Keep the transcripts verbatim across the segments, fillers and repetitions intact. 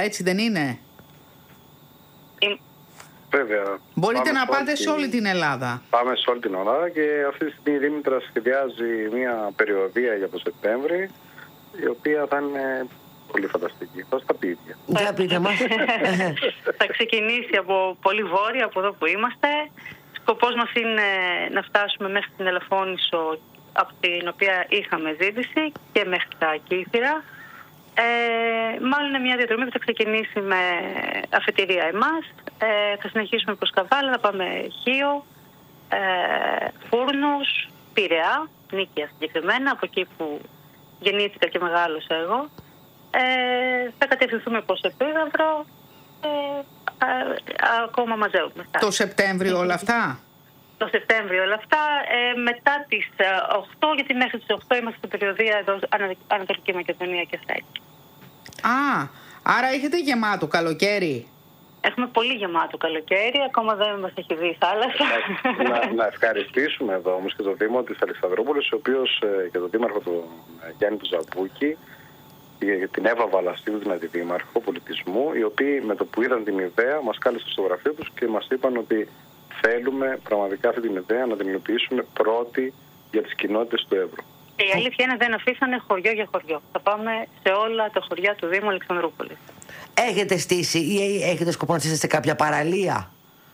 έτσι δεν είναι? Ε, Βέβαια. Μπορείτε να πάτε σε όλη την Ελλάδα. Πάμε σε όλη την Ελλάδα και αυτή τη στιγμή η Δήμητρα σχεδιάζει μια περιοδεία για το Σεπτέμβρη, η οποία θα είναι πολύ φανταστική. Θα στα πει ίδια. Για πείτε μας. Θα ξεκινήσει από πολύ βόρεια, από εδώ που είμαστε. Σκοπός μας είναι να φτάσουμε μέχρι την Ελαφώνησο, από την οποία είχαμε ζήτηση, και μέχρι τα Κύθυρα. Ε, μάλλον είναι μια διαδρομή που θα ξεκινήσει με αφετηρία εμάς. Ε, θα συνεχίσουμε προς Καβάλα, θα πάμε Χίο, ε, Φούρνους, Πειραιά, Νίκαια συγκεκριμένα, από εκεί που γεννήθηκα και μεγάλωσα εγώ. Ε, θα κατευθυνθούμε προς Επίδαυρο, ε, α, α, ακόμα μαζεύουμε. Το Σεπτέμβριο όλα αυτά? Το Σεπτέμβριο όλα αυτά, ε, μετά τις οκτώ, γιατί μέχρι τις οκτώ είμαστε στην περιοδία εδώ Ανατολική Μακεδονία και Θράκη. Α, άρα έχετε γεμάτο καλοκαίρι. Έχουμε πολύ γεμάτο καλοκαίρι, ακόμα δεν μας έχει δει η θάλασσα. να, να ευχαριστήσουμε εδώ όμως και το Δήμο της Αλεξανδρούπολης, ο οποίος και τον Δήμαρχο του Γιάννη του Ζαμπούκη, την Εύα Βαλαστίου, την Αντιδήμαρχο Πολιτισμού, οι οποίοι με το που είδαν την ιδέα μας κάλεσαν στο γραφείο τους και μας είπαν ότι θέλουμε πραγματικά αυτή την ιδέα να την υλοποιήσουμε πρώτη για τις κοινότητες του Εύρου. Και η αλήθεια είναι δεν αφήσανε χωριό για χωριό. Θα πάμε σε όλα τα χωριά του Δήμου Αλεξανδρούπολης. Έχετε στήσει ή έχετε σκοπό να στήσετε κάποια παραλία?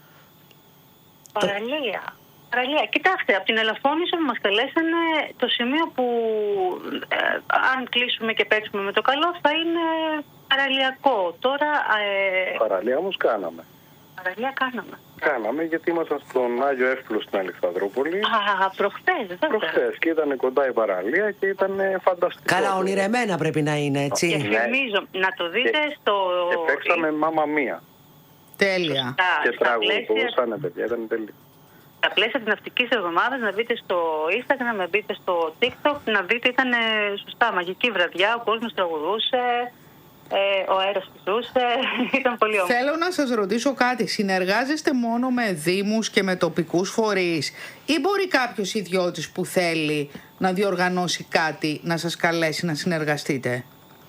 Παραλία. Παραλία. Κοιτάξτε, από την Ελαφώνησο που μας καλέσανε, το σημείο που ε, αν κλείσουμε και παίξουμε με το καλό θα είναι παραλιακό. Τώρα... Ε... Παραλία όμως κάναμε. Παραλία κάναμε. Κάναμε γιατί ήμασταν στον Άγιο Εύκολο στην Αλεξανδρούπολη. Α, προχθές, βέβαια. Προχθές και ήταν κοντά η παραλία και ήταν φανταστικό. Καλά, ονειρεμένα πρέπει να είναι, έτσι. Και θυμίζω να το δείτε και, στο... Και παίξαμε Μάμα Μία. Τέλεια. Και τραγουδούσαν, παιδιά, ήταν τέλεια. Στα πλαίσια της ναυτικής εβδομάδας να μπείτε στο Instagram, να μπείτε στο TikTok, να δείτε, ήταν σωστά μαγική βραδιά, ο κόσμος τραγουδούσε. Ε, ο αέρας ζούσε, ήταν πολύ όμορφο. Θέλω να σας ρωτήσω κάτι. Συνεργάζεστε μόνο με δήμους και με τοπικούς φορείς ή μπορεί κάποιος ιδιώτης που θέλει να διοργανώσει κάτι να σας καλέσει να συνεργαστείτε?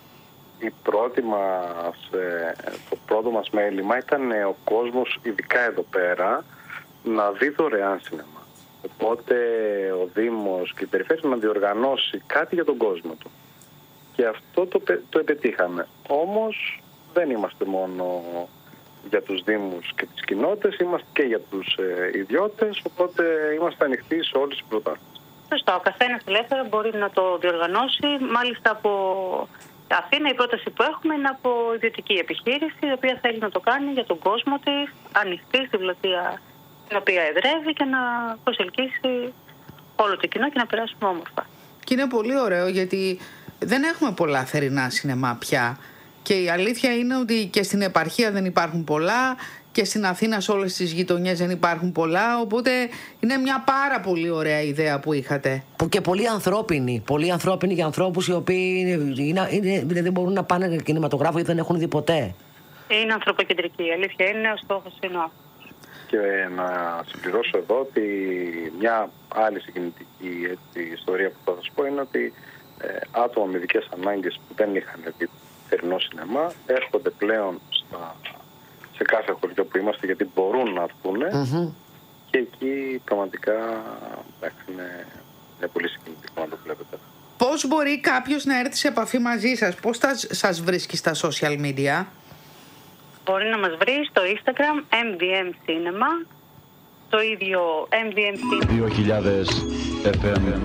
Η πρώτη μας, το πρώτο μας μέλημα ήταν ο κόσμος, ειδικά εδώ πέρα, να δει δωρεάν σινεμά. Οπότε ο Δήμος και η Περιφέρεια να διοργανώσει κάτι για τον κόσμο του. Και αυτό το, το επιτύχαμε. Όμως δεν είμαστε μόνο για τους Δήμους και τις κοινότητες, είμαστε και για τους ε, ιδιώτες, οπότε είμαστε ανοιχτοί σε όλες τις προτάσεις. Σωστά, ο καθένας ελεύθερα μπορεί να το διοργανώσει. Μάλιστα από Αθήνα η πρόταση που έχουμε είναι από ιδιωτική επιχείρηση, η οποία θέλει να το κάνει για τον κόσμο της, ανοιχτή στην πλατεία την οποία εδρεύει και να προσελκύσει όλο το κοινό και να περάσουμε όμορφα. Και είναι πολύ ωραίο γιατί δεν έχουμε πολλά θερινά σινεμά πια. Και η αλήθεια είναι ότι και στην επαρχία δεν υπάρχουν πολλά και στην Αθήνα σε όλες τις γειτονιές δεν υπάρχουν πολλά. Οπότε είναι μια πάρα πολύ ωραία ιδέα που είχατε. Που και πολύ ανθρώπινη. Πολύ ανθρώπινη για ανθρώπους οι οποίοι είναι, είναι, δεν μπορούν να πάνε κινηματογράφο γιατί δεν έχουν δει ποτέ. Είναι ανθρωποκεντρική. Η αλήθεια είναι ο στόχος είναι ο άνθρωπος. Και να συμπληρώσω εδώ ότι μια άλλη συγκινητική έτσι, ιστορία που θα σας πω είναι ότι ε, άτομα με ειδικές ανάγκες που δεν είχαν δει θερινό σινεμά έρχονται πλέον στα, σε κάθε χωριό που είμαστε γιατί μπορούν να έρθουν mm-hmm. και εκεί πραγματικά εντάξει, είναι, είναι πολύ συγκινητικό να το βλέπετε. Πώς μπορεί κάποιος να έρθει σε επαφή μαζί σας, πώς θα σας βρίσκει στα social media? Μπορεί να μας βρει στο Instagram εμ ντι εμ Cinema, το ίδιο εμ ντι εμ Cinema δύο χιλιάδες εφ εμ.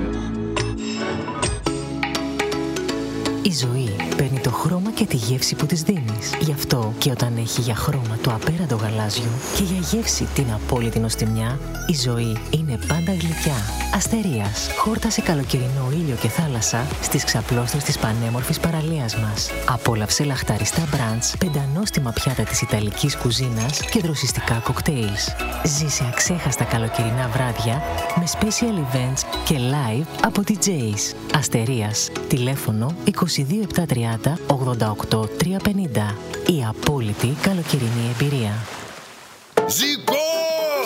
Η ζωή παίρνει το χρώμα και τη γεύση που της δίνεις. Γι' αυτό και όταν έχει για χρώμα το απέραντο γαλάζιο και για γεύση την απόλυτη νοστιμιά, η ζωή είναι πάντα γλυκιά. Αστερίας, χόρτασε καλοκαιρινό ήλιο και θάλασσα στις ξαπλώστρες της πανέμορφης παραλίας μας. Απόλαυσε λαχταριστά μπραντς, πεντανόστιμα πιάτα της ιταλικής κουζίνας και δροσιστικά κοκτέιλς. Ζήσε αξέχαστα καλοκαιρινά βράδια με special events και live από ντι τζέις. Αστερίας, τηλέφωνο είκοσι δύο επτακόσια τριάντα ογδόντα οκτώ τριακόσια πενήντα. Η απόλυτη καλοκαιρινή εμπειρία. Ζυγό!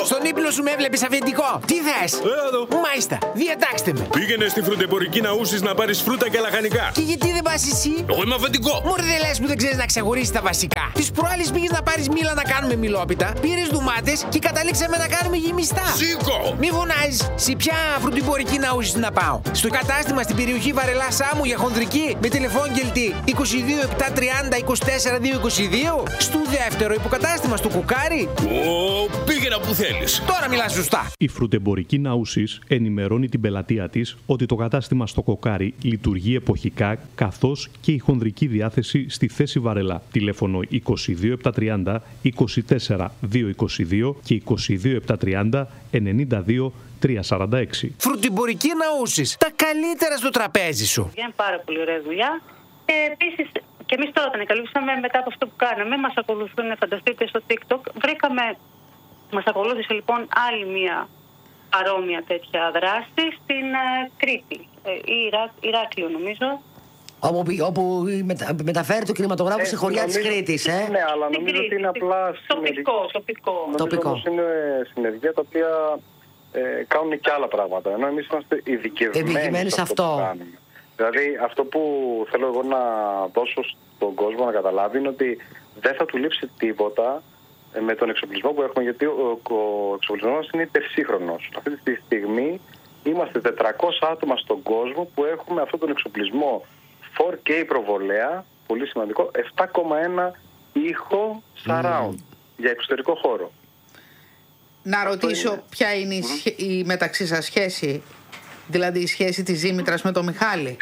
Στον ύπνο σου με έβλεπες αφεντικό. Τι θες? Έλα εδώ. Μάλιστα, διατάξτε με. Πήγαινε στη φρουτεμπορική Ναούσης να πάρεις φρούτα και λαχανικά. Και γιατί δεν πας εσύ? Εγώ είμαι αφεντικό. Μωρέ, δεν λες που δεν ξέρεις να ξεχωρίσεις τα βασικά. Τις προάλλες πήγες να πάρεις μήλα να κάνουμε μιλόπιτα, πήρες ντομάτες και καταλήξαμε να κάνουμε γεμιστά. Σήκω! Μη φωνάζεις. Σε ποια φρουτεμπορική Ναούσης να πάω? Στο κατάστημα στην περιοχή Βαρελά Σάμου για χονδρική με τηλεφώνγελτη είκοσι δύο επτακόσια τριάντα είκοσι τέσσερα διακόσια είκοσι δύο. Στο δεύτερο υποκατάστημα στο Κουκάρι. Ω, πήγαινα που θέλεις. Τώρα μιλάς σωστά. Η φρουτεμπορική Ναούσης ενημερώνει την πελατεία της ότι το κατάστημα στο Κοκάρι λειτουργεί εποχικά, καθώς και η χονδρική διάθεση στη θέση Βαρελά. Τηλέφωνο είκοσι δύο επτακόσια τριάντα είκοσι τέσσερα διακόσια είκοσι δύο και είκοσι δύο επτακόσια τριάντα ενενήντα δύο τριακόσια σαράντα έξι. Φρουτεμπορική Ναούσης. Τα καλύτερα στο τραπέζι σου. Βγαίνει πάρα πολύ ωραία δουλειά. Και επίσης, και εμείς τώρα τα ανακαλύψαμε μετά από αυτό που κάναμε. Μας ακολουθούν, φανταστείτε, στο TikTok. Βρήκαμε, μας ακολούθησε λοιπόν άλλη μία παρόμοια τέτοια δράση στην uh, Κρήτη. Ε, Ηρα, Ηράκλειο νομίζω. Όπου, όπου μετα, μεταφέρει το κινηματογράφο ε, σε χωριά της Κρήτης, ε. Ναι, αλλά νομίζω ότι είναι απλά τοπικό. τοπικό. Νομίζω όμως είναι συνεργεία τα οποία ε, κάνουν και άλλα πράγματα. Ενώ εμείς είμαστε ειδικευμένοι σε αυτό που κάνουμε. Δηλαδή αυτό που θέλω εγώ να δώσω στον κόσμο να καταλάβει είναι ότι δεν θα του λείψει τίποτα με τον εξοπλισμό που έχουμε, γιατί ο, ο εξοπλισμός μας είναι υπερσύγχρονος. Αυτή τη στιγμή είμαστε τετρακόσια άτομα στον κόσμο που έχουμε αυτόν τον εξοπλισμό φορ κέι προβολέα, πολύ σημαντικό, επτά κόμμα ένα ήχο surround mm. για εξωτερικό χώρο. Να ρωτήσω είναι... ποια είναι η, mm. η μεταξύ σας σχέση, δηλαδή η σχέση της Δήμητρας με τον Μιχάλη.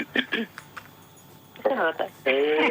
ε,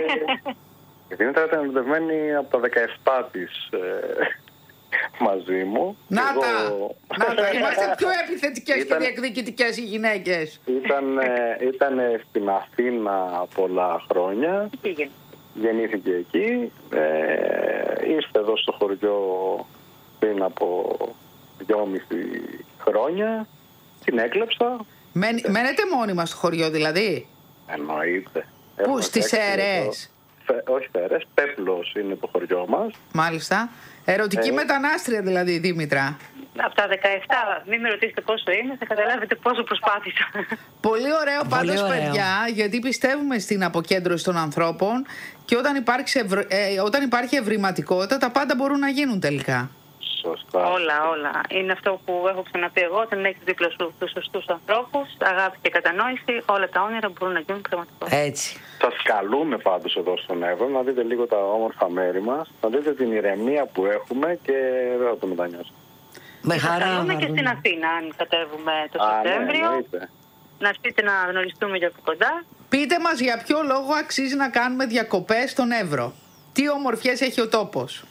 η Δήμητρα ήταν ερωτευμένη από τα δεκαεπτά της ε, μαζί μου. Να τα! Εγώ... Να τα! Είμαστε πιο επιθετικές ήταν... και διεκδικητικές οι γυναίκες. Ήταν, ήταν στην Αθήνα πολλά χρόνια. Γεννήθηκε εκεί. Ε, ήρθε εδώ στο χωριό πριν από δυόμιση χρόνια. Την έκλεψα. Μέν, μένετε μόνιμα στο χωριό δηλαδή? Εννοείται. Πού, στις Αιρές? Όχι Αιρές, Πέπλος είναι το χωριό μας. Μάλιστα. Ερωτική ε... μετανάστρια δηλαδή η Δήμητρα. Από τα δεκαεπτά, μην με ρωτήσετε πόσο είναι, θα καταλάβετε πόσο προσπάθησα. Πολύ ωραίο πάντως, παιδιά, γιατί πιστεύουμε στην αποκέντρωση των ανθρώπων και όταν, ευρ... ε, όταν υπάρχει ευρηματικότητα τα πάντα μπορούν να γίνουν τελικά. Σωστά. Όλα, όλα. Είναι αυτό που έχω ξαναπεί εγώ, όταν έχεις δίπλα σου τους σωστούς ανθρώπους, αγάπη και κατανόηση, όλα τα όνειρα μπορούν να γίνουν πραγματικότητα. Έτσι. Σας καλούμε πάντως εδώ στον Εύρο να δείτε λίγο τα όμορφα μέρη μας, να δείτε την ηρεμία που έχουμε και δεν θα το μετανιώσετε. Με χαρά. Θα καλούμε και στην Αθήνα, αν κατέβουμε το Σεπτέμβριο. Ναι, να έρθετε να γνωριστούμε για από κοντά. Πείτε μας για ποιο λόγο αξίζει να κάνουμε διακοπές στον Εύρο. Τι ομορφιές έχει ο τόπος.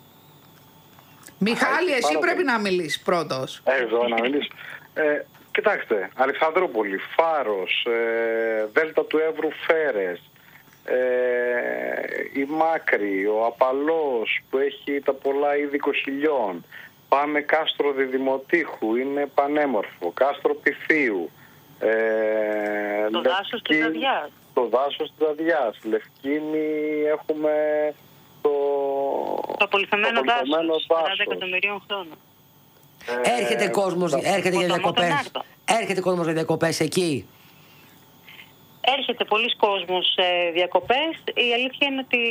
Μιχάλη, εσύ πρέπει πολύ. να μιλήσεις πρώτος. Εγώ να μιλήσω. Ε, κοιτάξτε, Αλεξανδρούπολη, Φάρος, ε, Δέλτα του Εύρου Φέρες, ε, η Μάκρη, ο Απαλός που έχει τα πολλά είδη κοχυλιών. Πάμε Κάστρο Διδημοτήχου, είναι πανέμορφο. Κάστρο Πυθίου. Ε, το Λευκή, δάσος της Δαδιάς. Το δάσος της Δαδιάς. Λευκίνη έχουμε... Το, το απολυθεμένο δάσος, σαράντα εκατομμυρίων χρόνων. Ε, έρχεται κόσμος, το, έρχεται για διακοπές. Έρχεται κόσμος για διακοπές εκεί. Έρχεται πολλοί κόσμος ε, διακοπές. Η αλήθεια είναι ότι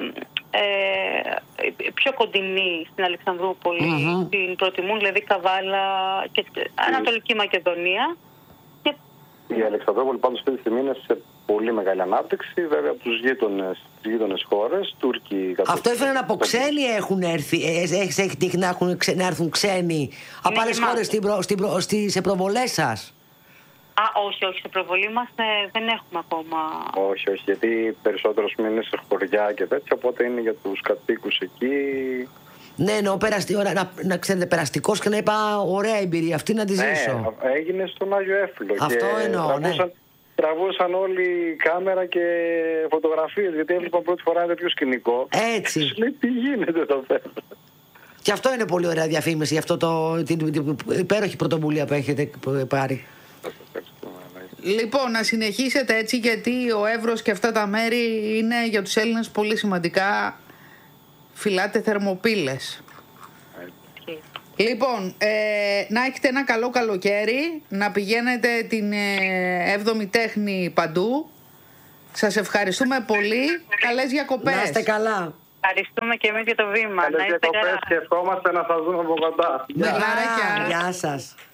ε, πιο κοντινοί στην Αλεξανδρούπολη mm-hmm. την προτιμούν, δηλαδή Καβάλα και Ανατολική Μακεδονία. Και... Η Αλεξανδρούπολη πάντως αυτή τη στιγμή είναι σε πολύ μεγάλη ανάπτυξη, βέβαια από τους γείτονες, τις γείτονες χώρες, Τούρκοι... Αυτό έφεραν από ξένοι έχουν έρθει, έχεις έχει τύχει να, έχουν, να έρθουν ξένοι από άλλες χώρες στην προ, στην προ, στις προβολές σας? Α, όχι, όχι, σε προβολή μας ε, δεν έχουμε ακόμα... Όχι, όχι, γιατί περισσότερος είναι σε χωριά και τέτοια, οπότε είναι για τους κατοίκους εκεί... Ναι, εννοώ περαστι... να, να ξέρετε, περαστικός και να είπα ωραία εμπειρία, αυτή να τη ζήσω. Ναι, έγινε στον Άγιο Έφυλο. Αυτό και εννοώ, τραβούσαν, ναι. Τραβούσαν όλοι κάμερα και φωτογραφίες, γιατί έβλεπαν πρώτη φορά ένα τέτοιο σκηνικό. Έτσι. Λέει, τι γίνεται εδώ πέρα. Και αυτό είναι πολύ ωραία διαφήμιση, αυτό το, την, την υπέροχη πρωτοβουλία που έχετε πάρει. Λοιπόν, να συνεχίσετε έτσι, γιατί ο Εύρος και αυτά τα μέρη είναι για τους Έλληνες πολύ σημαντικά. Φυλάτε θερμοπύλες. Λοιπόν, ε, να έχετε ένα καλό καλοκαίρι, να πηγαίνετε την ε, έβδομη τέχνη παντού. Σας ευχαριστούμε πολύ. Καλές διακοπές. Να είστε καλά. Ευχαριστούμε και εμείς για το βήμα. Καλές Να είστε διακοπές καλά. και ευχόμαστε να σας δούμε από κοντά. Με χαρά. Γεια σας.